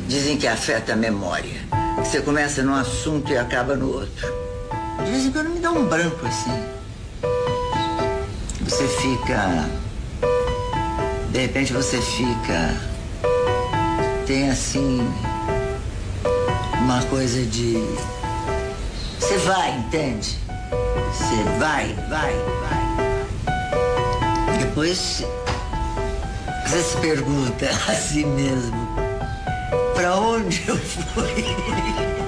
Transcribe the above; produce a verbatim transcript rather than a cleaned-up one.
Dizem que afeta a memória. Você começa num assunto e acaba no outro. De vez em quando me dá um branco assim. Você fica... De repente você fica... Tem assim... Uma coisa de... Você vai, entende? Você vai, vai, vai. Depois... Você se pergunta a si mesmo... Pra onde eu fui?